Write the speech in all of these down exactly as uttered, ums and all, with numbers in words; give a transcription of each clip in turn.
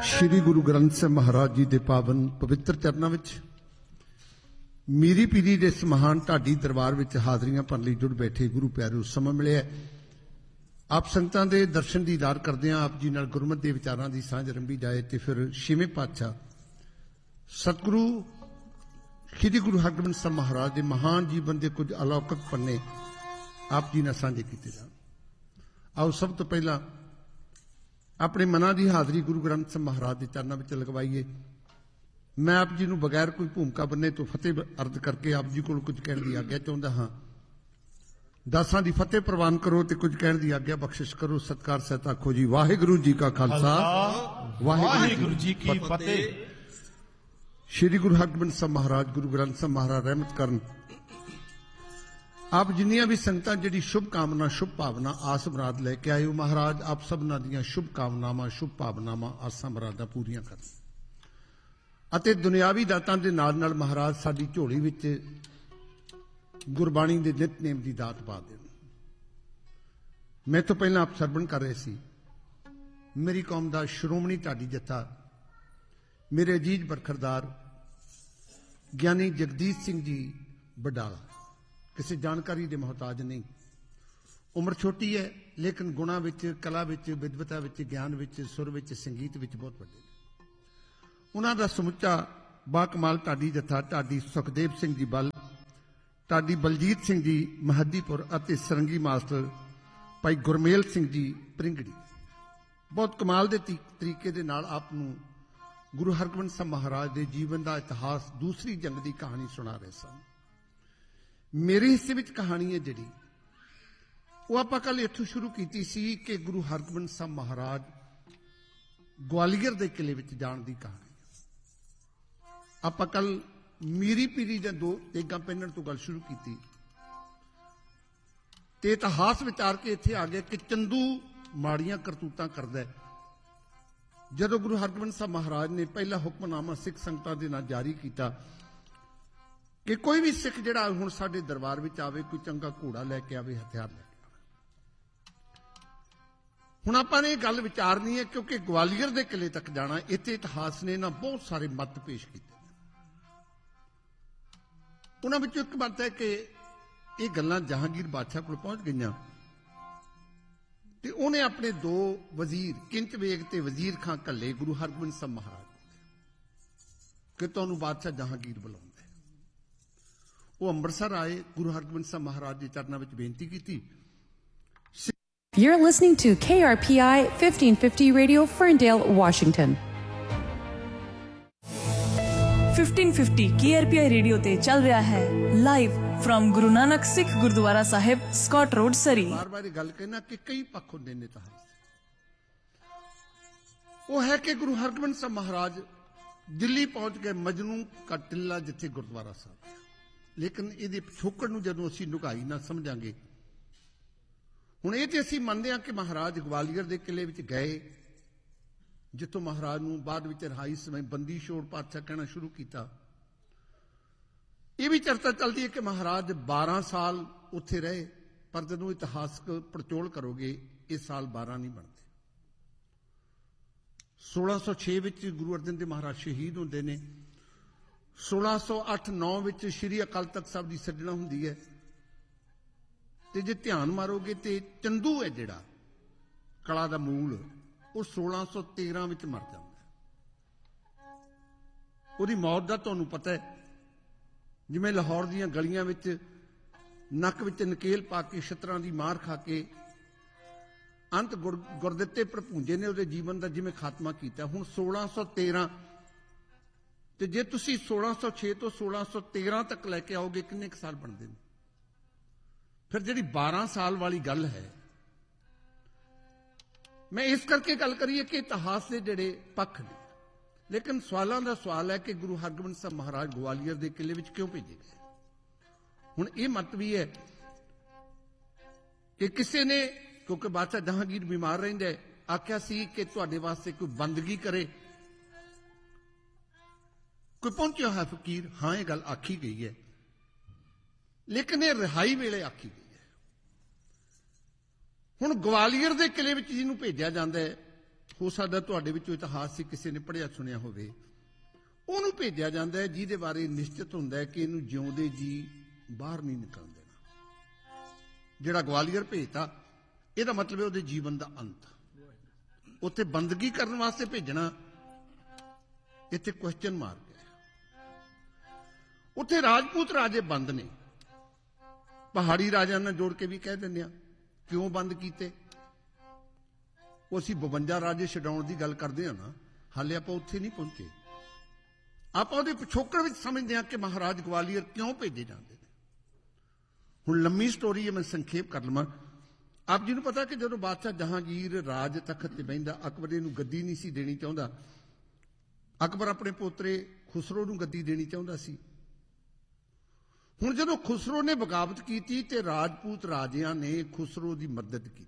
श्री गुरु ग्रंथ साहिब महाराज जी के पावन पवित्र चरणों में मीरी पीरी के इस महान ढाडी दरबार में हाजरियां भरन लई जुड़ बैठे गुरु प्यारे समय मिले आप संगतां दे दर्शन दीदार करदे हां। आप जी नाल गुरमत के विचारां की सांझ रंभी जाए तो फिर छेवें पातशाह सतगुरु श्री गुरु हरगोबिंद साहिब महाराज के महान जीवन के कुछ अलौकिक पन्ने आप जी नाल सांझे कीते जाण। आओ सब तो पहला अपने मनां की हाजरी गुरु ग्रंथ साहिब महाराज के चरणों में लगवाईए। मैं आप जी को बगैर कोई भूमिका बने तो फतेह अर्ज करके आप जी को कुछ कहने की आग्ञा चाहता हाँ। दासां की फतेह प्रवान करो तो कुछ कहने की आग्ञा बख्शिश करो। सत्कार सहित आखो जी वाहिगुरू जी का खालसा वाहिगुरू जी की फतेह। श्री गुरु हरगोबिंद साहिब महाराज गुरु ग्रंथ साहिब महाराज रहमत करन। आप जिन्नियां भी संगतां जिहड़ी शुभ कामना शुभ भावना आस मुराद लैके आए हो महाराज आप सबनां दीयां शुभ कामनावां शुभ भावनावां आसां मुरादां पूरीआं करन अते दुनियावी दातां दे नाल नाल महाराज साडी झोली विच गुरबाणी दे नितनेम दी दात पा देण। मैं तो पहलां आप सरवण कर रहे सी मेरी कौम दा श्रोमणी ढाडी जत्था मेरे अजीज बरखरदार ज्ञानी जगदीश सिंह जी बडाला किसी जानकारी के मोहताज नहीं। उम्र छोटी है लेकिन गुणा विच कला विच विद्वता विच ज्ञान विच सुर विच संगीत विच बहुत वड्डे ने। उन्हां दा समुच्चा बाकमाल ढाडी जत्था ढाडी सुखदेव सिंह जी बल ढाडी बलजीत सिंह जी महदीपुर अते सरंगी मास्टर भाई गुरमेल सिंह जी प्रिंगड़ी बहुत कमाल के तरीके दे नाल आप नूं गुरु हरगोबिंद साहिब महाराज के जीवन का इतिहास दूसरी जंग की कहानी सुना रहे सन। मेरे हिस्से में कहानी है जिहड़ी वो आपां कल इत्थों शुरू की सी कि गुरु हरगोबिंद साहिब महाराज ग्वालियर के किले में जाण की कहानी। आपां कल मीरी पीरी दे दो तेगां पिंडण तो गल शुरू की ते इतिहास विचार के इत्थे आ गया कि चंदू माड़ियां करतूतां करदा है। जदों गुरु हरगोबिंद साहिब महाराज ने पहला हुक्मनामा सिख संगतां दे नाल जारी किया कि कोई भी सिख जिहड़ा हुण साडे दरबार विच आवे कोई चंगा घोड़ा लैके आवे हथियार लैके आवे। हुण आपां ने गल विचारनी है क्योंकि ग्वालियर के किले तक जाना इत्थे इतिहास ने ना बहुत सारे मत पेश किए। उन्हां विचों एक बात है कि ये गल्लां जहांगीर बादशाह कोल पहुंच गईयां ते उन्हें अपने दो वजीर किंच बेग ते वजीर खां घल्ले गुरु हरगोबिंद साहिब महाराज कि तुहानूं बादशाह जहांगीर बुलाउंदा है। वो अमृतसर आए गुरु हरगोबिंद साहिब महाराज के चरणों में बेनती की। You're listening to K R P I fifteen fifty Radio, Ferndale, Washington. fifteen fifty K R P I radio ते चल रहा है live from Guru Nanak Sikh gurdwara Sahib Scott road सरी। बार बार गल कहना कि कई पक्ष होंदे ने इतिहास वो है कि गुरु हरगोबिंद साहिब महाराज दिल्ली पहुंच गए मजनू का टिल्ला जिथे गुरुद्वारा साहब लेकिन ये पिछोकड़ नूं जदों असीं नुगाई ना समझांगे। हुण ये ते असीं मनदे हां कि महाराज ग्वालियर के किले विच गए जिथों महाराज नूं बाद विच रहाई समय बंदी छोड़ पातशाह कहना शुरू किया। यह भी चर्चा चलती है कि महाराज बारह साल उत्थे रहे पर जदों इतिहासक पड़चोल करोगे इस साल बारह नहीं बनते। सोलह सौ छे विच गुरु अर्जन देव महाराज शहीद होंदे ने। सोलह सौ अठ नौ विच श्री अकाल तख्त साहब की सज्जणा हुंदी है ते जे ध्यान मारोगे तो चंदू है जिहड़ा कला दा मूल वो सोलह सौ तेरह विच मर जाता है। उहदी मौत का तुहानूं पता है जिवें लाहौर दीयां गलियां विच नक विच नकेल पा के छत्रां दी मार खा के अंत गुर गुरदित्ते भरपूंजे ने उहदे जीवन का जिवें खात्मा किया। हुण सोलह सौ तेरह ते जे तुसीं सोलह सौ छे तो सोलह सौ तेरह तक लैके आओगे किन्ने क साल बनदे ने। फिर जिहड़ी बारह साल वाली गल है मैं इस करके गल करिए कि इतिहास के जिहड़े पक्ष ने लेकिन सवालों का सवाल है कि गुरु हरगोबिंद साहिब महाराज ग्वालियर के किले विच क्यों भेजे गए। हुण ये मत भी है कि किसी ने क्योंकि बादशाह जहांगीर बीमार रहिंदा है आख्या सी कि तुहाडे वास्ते कोई बंदगी करे कोई पहुंचा है फकीर। हाँ ये गल आखी गई है लेकिन ये रिहाई वेले आखी गई है। हुण ग्वालियर के किले विच जिहनूं भेजिया जांदा है ਹੋ ਸਕਦਾ ਤੁਹਾਡੇ ਵਿੱਚੋਂ ਇਤਿਹਾਸ ਸੀ ਕਿਸੇ ਨੇ ਪੜ੍ਹਿਆ ਸੁਣਿਆ ਹੋਵੇ, ਉਹਨੂੰ ਭੇਜਿਆ ਜਾਂਦਾ ਹੈ ਜਿਹਦੇ ਬਾਰੇ ਨਿਸ਼ਚਿਤ ਹੁੰਦਾ ਹੈ ਕਿ ਇਹਨੂੰ ਜਿਉਂਦੇ ਜੀ ਬਾਹਰ ਨਹੀਂ ਨਿਕਲਣ ਦੇਣਾ। ਜਿਹੜਾ ਗਵਾਲੀਅਰ ਭੇਜਤਾ, ਇਹਦਾ ਮਤਲਬ ਹੈ ਉਹਦੇ ਜੀਵਨ ਦਾ ਅੰਤ। ਉੱਥੇ ਬੰਦਗੀ ਕਰਨ ਵਾਸਤੇ ਭੇਜਣਾ, ਇੱਥੇ ਕੁਐਸਚਨ ਮਾਰਕ ਹੈ। ਉੱਥੇ ਰਾਜਪੂਤ ਰਾਜੇ ਬੰਦ ਨੇ, ਪਹਾੜੀ ਰਾਜਿਆਂ ਨਾਲ ਜੋੜ ਕੇ ਵੀ ਕਹਿ ਦਿੰਦੇ ਆ ਕਿਉਂ ਬੰਦ ਕੀਤੇ। ਉਹ ਅਸੀਂ ਬਵੰਜਾ ਰਾਜੇ ਛਡਾਉਣ ਦੀ ਗੱਲ ਕਰਦੇ ਹਾਂ ਨਾ, ਹਾਲੇ ਆਪਾਂ ਉੱਥੇ ਨਹੀਂ ਪਹੁੰਚੇ। ਆਪਾਂ ਉਹਦੇ ਪਿਛੋਕੜ ਵਿੱਚ ਸਮਝਦੇ ਹਾਂ ਕਿ ਮਹਾਰਾਜ ਗਵਾਲੀਅਰ ਕਿਉਂ ਭੇਜੇ ਜਾਂਦੇ ਨੇ। ਹੁਣ ਲੰਮੀ ਸਟੋਰੀ ਹੈ, ਮੈਂ ਸੰਖੇਪ ਕਰ ਲਵਾਂ। ਆਪ ਜੀ ਨੂੰ ਪਤਾ ਕਿ ਜਦੋਂ ਬਾਦਸ਼ਾਹ ਜਹਾਂਗੀਰ ਰਾਜ ਤਖਤ ਤੇ ਬਹਿੰਦਾ, ਅਕਬਰ ਇਹਨੂੰ ਗੱਦੀ ਨਹੀਂ ਸੀ ਦੇਣੀ ਚਾਹੁੰਦਾ। ਅਕਬਰ ਆਪਣੇ ਪੋਤਰੇ ਖੁਸਰੋ ਨੂੰ ਗੱਦੀ ਦੇਣੀ ਚਾਹੁੰਦਾ ਸੀ। ਹੁਣ ਜਦੋਂ ਖੁਸਰੋ ਨੇ ਬਗਾਵਤ ਕੀਤੀ ਤੇ ਰਾਜਪੂਤ ਰਾਜਿਆਂ ਨੇ ਖੁਸਰੋ ਦੀ ਮਦਦ ਕੀਤੀ।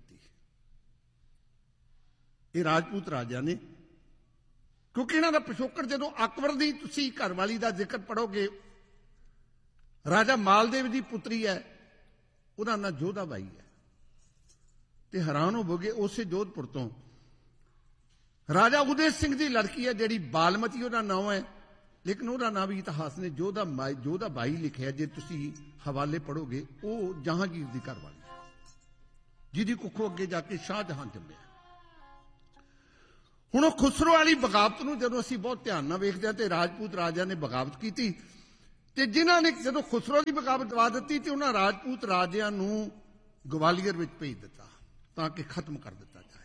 ਇਹ ਰਾਜਪੂਤ ਰਾਜਿਆਂ ਨੇ, ਕਿਉਂਕਿ ਇਹਨਾਂ ਦਾ ਪਿਛੋਕੜ, ਜਦੋਂ ਅਕਬਰ ਦੀ ਤੁਸੀਂ ਘਰਵਾਲੀ ਦਾ ਜ਼ਿਕਰ ਪੜੋਗੇ, ਰਾਜਾ ਮਾਲਦੇਵ ਦੀ ਪੁੱਤਰੀ ਹੈ, ਉਹਦਾ ਨਾਂ ਜੋਧਾ ਬਾਈ ਹੈ, ਤੇ ਹੈਰਾਨ ਹੋਵੋਗੇ ਉਸੇ ਜੋਧਪੁਰ ਤੋਂ ਰਾਜਾ ਉਦੈ ਸਿੰਘ ਦੀ ਲੜਕੀ ਹੈ ਜਿਹੜੀ ਬਾਲਮਤੀ ਉਹਦਾ ਨਾਮ ਹੈ, ਲੇਕਿਨ ਉਹਦਾ ਨਾਮ ਵੀ ਇਤਿਹਾਸ ਨੇ ਜੋਧਾ ਮਾਈ ਜੋਧਾ ਬਾਈ ਲਿਖਿਆ। ਜੇ ਤੁਸੀਂ ਹਵਾਲੇ ਪੜੋਗੇ, ਉਹ ਜਹਾਂਗੀਰ ਦੀ ਘਰਵਾਲੀ ਹੈ, ਜਿਹਦੀ ਕੁੱਖੋਂ ਅੱਗੇ ਜਾ ਕੇ ਸ਼ਾਹਜਹਾਂ ਜੰਮਿਆ। ਹੁਣ ਉਹ ਖੁਸਰੋ ਵਾਲੀ ਬਗਾਵਤ ਨੂੰ ਜਦੋਂ ਅਸੀਂ ਬਹੁਤ ਧਿਆਨ ਨਾਲ ਵੇਖਦੇ ਹਾਂ, ਤੇ ਰਾਜਪੂਤ ਰਾਜਿਆਂ ਨੇ ਬਗਾਵਤ ਕੀਤੀ, ਤੇ ਜਿਨ੍ਹਾਂ ਨੇ ਜਦੋਂ ਖੁਸਰੋ ਦੀ ਬਗਾਵਤ ਦਵਾ ਦਿੱਤੀ, ਤੇ ਉਹਨਾਂ ਰਾਜਪੂਤ ਰਾਜਿਆਂ ਨੂੰ ਗਵਾਲੀਅਰ ਵਿੱਚ ਭੇਜ ਦਿੱਤਾ ਤਾਂ ਕਿ ਖਤਮ ਕਰ ਦਿੱਤਾ ਜਾਏ,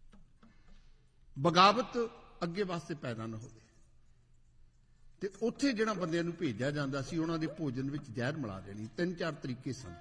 ਬਗਾਵਤ ਅੱਗੇ ਵਾਸਤੇ ਪੈਦਾ ਨਾ ਹੋਵੇ। ਤੇ ਉੱਥੇ ਜਿਹੜਾ ਬੰਦਿਆਂ ਨੂੰ ਭੇਜਿਆ ਜਾਂਦਾ ਸੀ, ਉਹਨਾਂ ਦੇ ਭੋਜਨ ਵਿੱਚ ਜ਼ਹਿਰ ਮਿਲਾ ਦੇਣੀ। ਤਿੰਨ ਚਾਰ ਤਰੀਕੇ ਸਨ।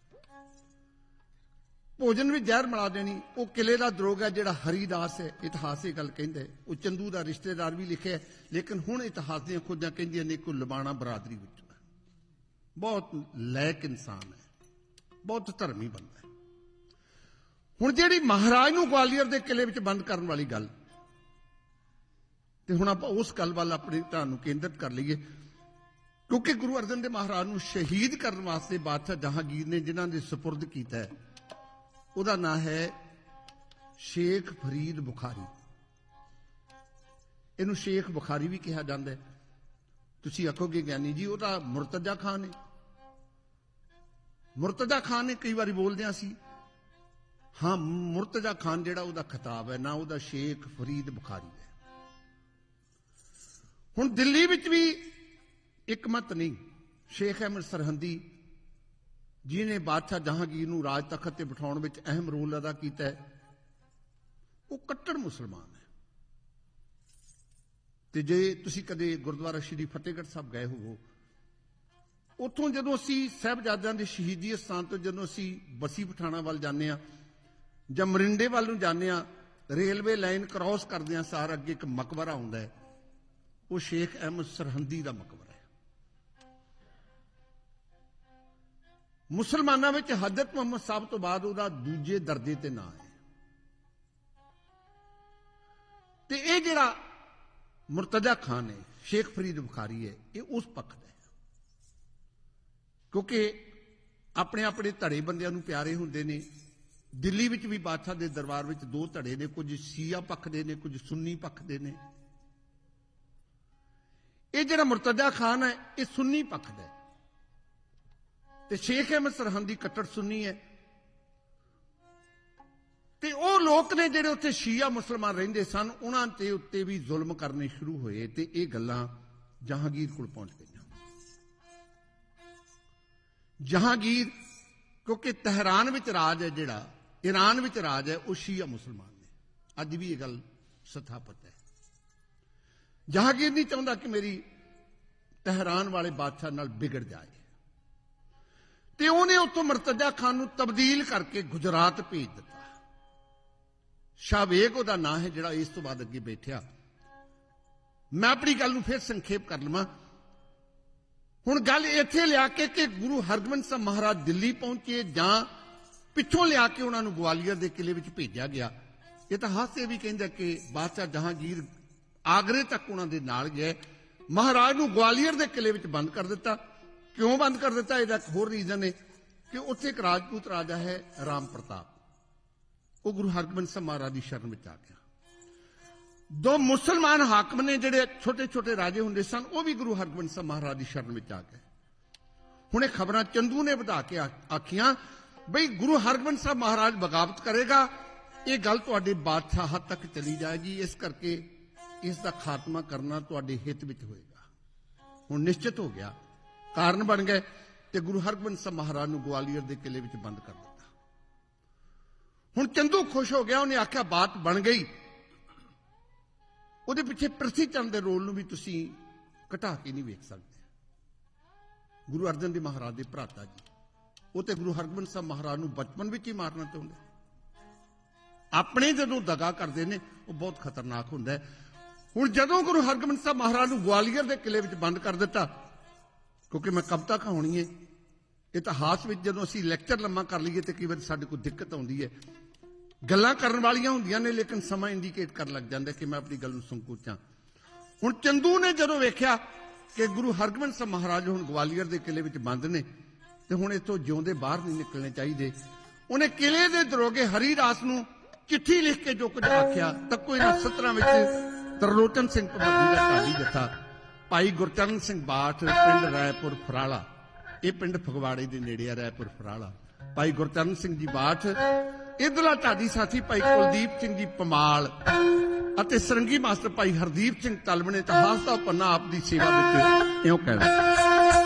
ਭੋਜਨ ਵਿੱਚ ਜ਼ਹਿਰ ਮਿਲਾ ਦੇਣੀ। ਉਹ ਕਿਲੇ ਦਾ ਦਰੋਗਾ ਜਿਹੜਾ ਹਰੀਦਾਸ ਹੈ, ਇਤਿਹਾਸ ਇਹ ਗੱਲ ਕਹਿੰਦਾ, ਉਹ ਚੰਦੂ ਦਾ ਰਿਸ਼ਤੇਦਾਰ ਵੀ ਲਿਖਿਆ, ਲੇਕਿਨ ਹੁਣ ਇਤਿਹਾਸ ਦੀਆਂ ਖੋਜਾਂ ਕਹਿੰਦੀਆਂ ਨੇ ਕੋਈ ਲਬਾਣਾ ਬਰਾਦਰੀ ਵਿੱਚੋਂ ਹੈ, ਬਹੁਤ ਲਾਇਕ ਇਨਸਾਨ ਹੈ, ਬਹੁਤ ਧਰਮੀ ਬੰਦਾ ਹੈ। ਹੁਣ ਜਿਹੜੀ ਮਹਾਰਾਜ ਨੂੰ ਗਵਾਲੀਅਰ ਦੇ ਕਿਲੇ ਵਿੱਚ ਬੰਦ ਕਰਨ ਵਾਲੀ ਗੱਲ, ਤੇ ਹੁਣ ਆਪਾਂ ਉਸ ਗੱਲ ਵੱਲ ਆਪਣੇ ਧਿਆਨ ਨੂੰ ਕੇਂਦਰਿਤ ਕਰ ਲਈਏ, ਕਿਉਂਕਿ ਗੁਰੂ ਅਰਜਨ ਦੇਵ ਮਹਾਰਾਜ ਨੂੰ ਸ਼ਹੀਦ ਕਰਨ ਵਾਸਤੇ ਬਾਦਸ਼ਾਹ ਜਹਾਂਗੀਰ ਨੇ ਜਿਨ੍ਹਾਂ ਦੇ ਸਪੁਰਦ ਕੀਤਾ ਹੈ, ਉਹਦਾ ਨਾਂ ਹੈ ਸ਼ੇਖ ਫਰੀਦ ਬੁਖਾਰੀ। ਇਹਨੂੰ ਸ਼ੇਖ ਬੁਖਾਰੀ ਵੀ ਕਿਹਾ ਜਾਂਦਾ ਹੈ। ਤੁਸੀਂ ਆਖੋਗੇ ਗਿਆਨੀ ਜੀ ਉਹ ਤਾਂ ਮੁਰਤਜ਼ਾ ਖਾਨ ਹੈ। ਮੁਰਤਜ਼ਾ ਖਾਨ ਨੇ ਕਈ ਵਾਰੀ ਬੋਲਦੇ ਹਾਂ ਅਸੀਂ, ਹਾਂ ਮੁਰਤਜ਼ਾ ਖਾਨ ਜਿਹੜਾ ਉਹਦਾ ਖਿਤਾਬ ਹੈ, ਨਾ ਉਹਦਾ ਸ਼ੇਖ ਫਰੀਦ ਬੁਖਾਰੀ ਹੈ। ਹੁਣ ਦਿੱਲੀ ਵਿੱਚ ਵੀ ਇੱਕ ਮਤ ਨਹੀਂ, ਸ਼ੇਖ ਅਹਿਮਦ ਸਰਹੰਦੀ ਜਿਹਨੇ ਬਾਦਸ਼ਾਹ ਜਹਾਂਗੀਰ ਨੂੰ ਰਾਜ ਤਖਤ ਤੇ ਬਿਠਾਉਣ ਵਿੱਚ ਅਹਿਮ ਰੋਲ ਅਦਾ ਕੀਤਾ ਹੈ, ਉਹ ਕੱਟੜ ਮੁਸਲਮਾਨ ਹੈ। ਤੇ ਜੇ ਤੁਸੀਂ ਕਦੇ ਗੁਰਦੁਆਰਾ ਸ਼੍ਰੀ ਫਤਿਹਗੜ੍ਹ ਸਾਹਿਬ ਗਏ ਹੋਵੋ, ਉੱਥੋਂ ਜਦੋਂ ਅਸੀਂ ਸਾਹਿਬਜ਼ਾਦਿਆਂ ਦੇ ਸ਼ਹੀਦੀ ਸਥਾਨ ਤੋਂ ਜਦੋਂ ਅਸੀਂ ਬਸੀ ਪਠਾਣਾ ਵੱਲ ਜਾਂਦੇ ਹਾਂ ਜਾਂ ਮਰਿੰਡੇ ਵੱਲ ਨੂੰ ਜਾਂਦੇ ਹਾਂ, ਰੇਲਵੇ ਲਾਈਨ ਕ੍ਰਾਸ ਕਰਦੇ ਹਾਂ, ਸਾਰ ਅੱਗੇ ਇੱਕ ਮਕਬਰਾ ਆਉਂਦਾ ਹੈ, ਉਹ ਸ਼ੇਖ ਅਹਿਮਦ ਸਰਹੰਦੀ ਦਾ ਮਕਬਰਾ ਹੈ। ਮੁਸਲਮਾਨਾਂ ਵਿੱਚ ਹਜ਼ਰਤ ਮੁਹੰਮਦ ਸਾਹਿਬ ਤੋਂ ਬਾਅਦ ਉਹਦਾ ਦੂਜੇ ਦਰਜੇ ਤੇ ਨਾਂ ਹੈ। ਤੇ ਇਹ ਜਿਹੜਾ ਮੁਰਤਜ਼ਾ ਖਾਨ ਹੈ, ਸ਼ੇਖ ਫਰੀਦ ਬੁਖਾਰੀ ਹੈ, ਇਹ ਉਸ ਪੱਖ ਦਾ ਹੈ, ਕਿਉਂਕਿ ਆਪਣੇ ਆਪਣੇ ਧੜੇ ਬੰਦਿਆਂ ਨੂੰ ਪਿਆਰੇ ਹੁੰਦੇ ਨੇ। ਦਿੱਲੀ ਵਿੱਚ ਵੀ ਬਾਦਸ਼ਾਹ ਦੇ ਦਰਬਾਰ ਵਿੱਚ ਦੋ ਧੜੇ ਨੇ, ਕੁਝ ਸ਼ੀਆ ਪੱਖ ਦੇ ਨੇ, ਕੁਝ ਸੁੰਨੀ ਪੱਖ ਦੇ ਨੇ। ਇਹ ਜਿਹੜਾ ਮੁਰਤਜ਼ਾ ਖਾਨ ਹੈ, ਇਹ ਸੁੰਨੀ ਪੱਖ ਦਾ ਹੈ, ਤੇ ਸ਼ੇਖ ਅਹਿਮਦ ਸਰਹੰਦੀ ਕੱਟੜ ਸੁੰਨੀ ਹੈ। ਤੇ ਉਹ ਲੋਕ ਨੇ ਜਿਹੜੇ ਉੱਥੇ ਸ਼ੀਆ ਮੁਸਲਮਾਨ ਰਹਿੰਦੇ ਸਨ, ਉਹਨਾਂ ਤੇ ਉੱਤੇ ਵੀ ਜ਼ੁਲਮ ਕਰਨੇ ਸ਼ੁਰੂ ਹੋਏ, ਤੇ ਇਹ ਗੱਲਾਂ ਜਹਾਂਗੀਰ ਕੋਲ ਪਹੁੰਚ ਗਈਆਂ। ਜਹਾਂਗੀਰ, ਕਿਉਂਕਿ ਤਹਿਰਾਨ ਵਿੱਚ ਰਾਜ ਹੈ, ਜਿਹੜਾ ਈਰਾਨ ਵਿੱਚ ਰਾਜ ਹੈ, ਉਹ ਸ਼ੀਆ ਮੁਸਲਮਾਨ ਨੇ। ਅੱਜ ਵੀ ਇਹ ਗੱਲ ਸਥਾਪਿਤ ਹੈ। ਜਹਾਂਗੀਰ ਨਹੀਂ ਚਾਹੁੰਦਾ ਕਿ ਮੇਰੀ ਤਹਿਰਾਨ ਵਾਲੇ ਬਾਦਸ਼ਾਹ ਨਾਲ ਵਿਗੜ ਜਾਏ, ਤੇ ਉਹਨੇ ਉੱਥੋਂ ਮੁਰਤਜ਼ਾ ਖਾਨ ਨੂੰ ਤਬਦੀਲ ਕਰਕੇ ਗੁਜਰਾਤ ਭੇਜ ਦਿੱਤਾ। ਸ਼ਾਹਵੇਗ ਉਹਦਾ ਨਾਂ ਹੈ, ਜਿਹੜਾ ਇਸ ਤੋਂ ਬਾਅਦ ਅੱਗੇ ਬੈਠਿਆ। ਮੈਂ ਆਪਣੀ ਗੱਲ ਨੂੰ ਫਿਰ ਸੰਖੇਪ ਕਰ ਲਵਾਂ। ਹੁਣ ਗੱਲ ਇੱਥੇ ਲਿਆ ਕੇ ਕਿ ਗੁਰੂ ਹਰਗੋਬਿੰਦ ਸਾਹਿਬ ਮਹਾਰਾਜ ਦਿੱਲੀ ਪਹੁੰਚੇ ਜਾਂ ਪਿੱਛੋਂ ਲਿਆ ਕੇ ਉਹਨਾਂ ਨੂੰ ਗਵਾਲੀਅਰ ਦੇ ਕਿਲੇ ਵਿੱਚ ਭੇਜਿਆ ਗਿਆ। ਇਤਿਹਾਸ ਇਹ ਵੀ ਕਹਿੰਦਾ ਕਿ ਬਾਦਸ਼ਾਹ ਜਹਾਂਗੀਰ ਆਗਰੇ ਤੱਕ ਉਹਨਾਂ ਦੇ ਨਾਲ ਗਏ, ਮਹਾਰਾਜ ਨੂੰ ਗਵਾਲੀਅਰ ਦੇ ਕਿਲੇ ਵਿੱਚ ਬੰਦ ਕਰ ਦਿੱਤਾ। ਕਿਉਂ ਬੰਦ ਕਰ ਦਿੱਤਾ? ਇਹਦਾ ਇੱਕ ਹੋਰ ਰੀਜ਼ਨ ਹੈ ਕਿ ਉੱਥੇ ਇੱਕ ਰਾਜਪੂਤ ਰਾਜਾ ਹੈ ਰਾਮ ਪ੍ਰਤਾਪ, ਉਹ ਗੁਰੂ ਹਰਗੋਬਿੰਦ ਸਾਹਿਬ ਮਹਾਰਾਜ ਦੀ ਸ਼ਰਨ ਵਿੱਚ ਆ ਗਿਆ। ਦੋ ਮੁਸਲਮਾਨ ਹਾਕਮ ਨੇ ਜਿਹੜੇ ਛੋਟੇ ਛੋਟੇ ਰਾਜੇ ਹੁੰਦੇ ਸਨ, ਉਹ ਵੀ ਗੁਰੂ ਹਰਗੋਬਿੰਦ ਸਾਹਿਬ ਮਹਾਰਾਜ ਦੀ ਸ਼ਰਨ ਵਿੱਚ ਆ ਗਏ। ਹੁਣ ਇਹ ਖਬਰਾਂ ਚੰਦੂ ਨੇ ਵਧਾ ਕੇ ਆਖੀਆਂ ਬਈ ਗੁਰੂ ਹਰਗੋਬਿੰਦ ਸਾਹਿਬ ਮਹਾਰਾਜ ਬਗਾਵਤ ਕਰੇਗਾ, ਇਹ ਗੱਲ ਤੁਹਾਡੇ ਬਾਦਸ਼ਾਹਤ ਤੱਕ ਚਲੀ ਜਾਏਗੀ, ਇਸ ਕਰਕੇ ਇਸ ਦਾ ਖਾਤਮਾ ਕਰਨਾ ਤੁਹਾਡੇ ਹਿੱਤ ਵਿੱਚ ਹੋਏਗਾ। ਹੁਣ ਨਿਸ਼ਚਿਤ ਹੋ ਗਿਆ, ਕਾਰਨ ਬਣ ਗਏ ਤੇ ਗੁਰੂ ਹਰਗੋਬਿੰਦ ਸਾਹਿਬ ਮਹਾਰਾਜ ਨੂੰ ਗਵਾਲੀਅਰ ਦੇ ਕਿਲੇ ਵਿੱਚ ਬੰਦ ਕਰ ਦਿੱਤਾ। ਹੁਣ ਚੰਦੂ ਖੁਸ਼ ਹੋ ਗਿਆ, ਉਹਨੇ ਆਖਿਆ ਬਾਤ ਬਣ ਗਈ। ਉਹਦੇ ਪਿੱਛੇ ਪ੍ਰਿਥੀ ਚੰਦ ਦੇ ਰੋਲ ਨੂੰ ਵੀ ਤੁਸੀਂ ਘਟਾ ਕੇ ਨਹੀਂ ਵੇਖ ਸਕਦੇ। ਗੁਰੂ ਅਰਜਨ ਦੇਵ ਮਹਾਰਾਜ ਦੇ ਭਰਾਤਾ ਜੀ, ਉਹ ਤੇ ਗੁਰੂ ਹਰਗੋਬਿੰਦ ਸਾਹਿਬ ਮਹਾਰਾਜ ਨੂੰ ਬਚਪਨ ਵਿੱਚ ਹੀ ਮਾਰਨਾ ਚਾਹੁੰਦੇ। ਆਪਣੇ ਜਦੋਂ ਦਗਾ ਕਰਦੇ ਨੇ ਉਹ ਬਹੁਤ ਖਤਰਨਾਕ ਹੁੰਦਾ ਹੈ। ਹੁਣ ਜਦੋਂ ਗੁਰੂ ਹਰਗੋਬਿੰਦ ਸਾਹਿਬ ਮਹਾਰਾਜ ਨੂੰ ਗਵਾਲੀਅਰ ਦੇ ਕਿਲੇ ਵਿੱਚ ਬੰਦ ਕਰ ਦਿੱਤਾ, ਕਿਉਂਕਿ ਮੈਂ ਕਵਿਤਾ ਕਹਾਉਣੀ ਹੈ, ਇਤਿਹਾਸ ਵਿੱਚ ਜਦੋਂ ਅਸੀਂ ਲੈਕਚਰ ਲੰਮਾ ਕਰ ਲਈਏ ਤੇ ਕਈ ਵਾਰ ਸਾਡੇ ਕੋਲ ਦਿੱਕਤ ਆਉਂਦੀ ਹੈ। ਗੱਲਾਂ ਕਰਨ ਵਾਲੀਆਂ ਹੁੰਦੀਆਂ ਨੇ ਲੇਕਿਨ ਸਮਾਂ ਇੰਡੀਕੇਟ ਕਰਨ ਲੱਗ ਜਾਂਦਾ ਕਿ ਮੈਂ ਆਪਣੀ ਗੱਲ ਨੂੰ ਸੰਕੋਚਾਂ। ਹੁਣ ਚੰਦੂ ਨੇ ਜਦੋਂ ਵੇਖਿਆ ਕਿ ਗੁਰੂ ਹਰਗੋਬਿੰਦ ਸਾਹਿਬ ਮਹਾਰਾਜ ਹੁਣ ਗਵਾਲੀਅਰ ਦੇ ਕਿਲੇ ਵਿੱਚ ਬੰਦ ਨੇ ਤੇ ਹੁਣ ਇੱਥੋਂ ਜਿਉਂਦੇ ਬਾਹਰ ਨਹੀਂ ਨਿਕਲਣੇ ਚਾਹੀਦੇ, ਉਹਨੇ ਕਿਲੇ ਦੇ ਦਰੋਗੇ ਹਰੀਦਾਸ ਨੂੰ ਚਿੱਠੀ ਲਿਖ ਕੇ ਜੋ ਕੁਝ ਆਖਿਆ। ਤੱਕੋ ਇਹਨਾਂ ਸਤਰਾਂ ਵਿੱਚ ਤਰਲੋਚਨ ਸਿੰਘ ਭਗਤੀ ਦਾ ਢਾਡੀ ਜੱਥਾ, ਭਾਈ ਗੁਰਚਰਨ ਸਿੰਘ ਬਾਠ, ਪਿੰਡ ਰਾਏਪੁਰ ਫਰਾਲਾ, ਇਹ ਪਿੰਡ ਫਗਵਾੜੇ ਦੇ ਨੇੜੇ ਆ ਰਾਏਪੁਰ ਫਰਾਲਾ, ਭਾਈ ਗੁਰਚਰਨ ਸਿੰਘ ਜੀ ਬਾਠ, ਇਧਰਲਾ ਢਾਡੀ ਸਾਥੀ ਭਾਈ ਕੁਲਦੀਪ ਸਿੰਘ ਜੀ ਪਮਾਲ ਅਤੇ ਸਰੰਗੀ ਮਾਸਟਰ ਭਾਈ ਹਰਦੀਪ ਸਿੰਘ ਤਲਵਣੇ ਇਤਿਹਾਸ ਦਾ ਪੰਨਾ ਆਪ ਦੀ ਸੇਵਾ ਵਿੱਚ ਇਉਂ ਕਹਿਣਾ।